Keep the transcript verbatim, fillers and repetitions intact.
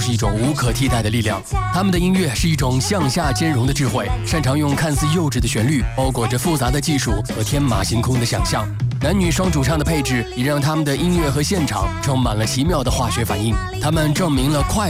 就是一种无可替代的力量。他们的音乐是一种向下兼容的智慧，擅长用看似幼稚的旋律包裹着复杂的技术和天马行空的想象。男女双主唱的配置也让他们的音乐和现场充满了奇妙的化学反应。他们证明了快